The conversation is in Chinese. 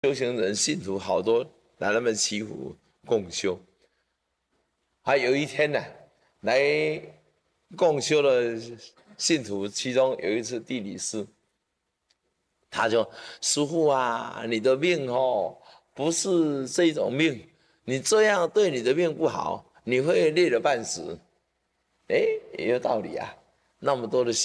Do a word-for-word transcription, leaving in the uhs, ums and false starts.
修行人信徒好多来那边祈福共修。还有一天呢，来共修的信徒，其中有一次地理师，他就师父啊，你的命哦不是这种命，你这样对你的命不好，你会累得半死。哎，也有道理啊，那么多的。